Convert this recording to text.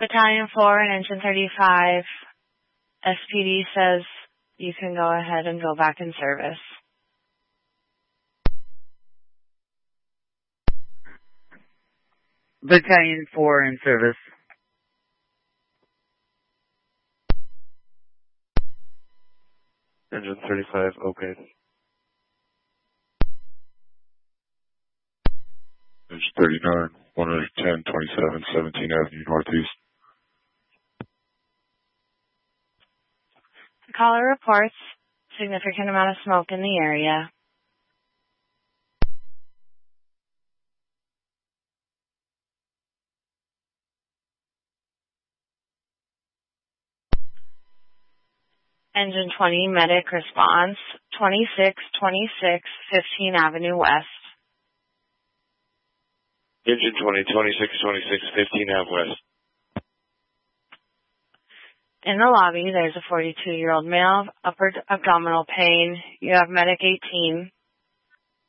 Battalion 4 and Engine 35. SPD says you can go ahead and go back in service. Battalion 4 in service. Engine 35, okay. Engine 39, 110, 27, 17 Avenue Northeast. The caller reports significant amount of smoke in the area. Engine 20, medic response, 2626 15 Avenue West. Engine 20, 2626 15 Ave West. In the lobby, there's a 42-year-old male, upper abdominal pain. You have medic 18.